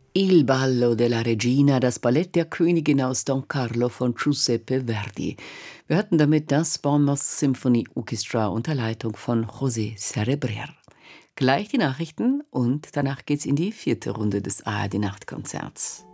Il Ballo della Regina, das Ballett der Königin aus Don Carlo von Giuseppe Verdi. Wir hörten damit das Bournemouth Symphony Orchestra unter Leitung von José Cerebrer. Gleich die Nachrichten und danach geht's in die 4. Runde des ARD Nachtkonzerts.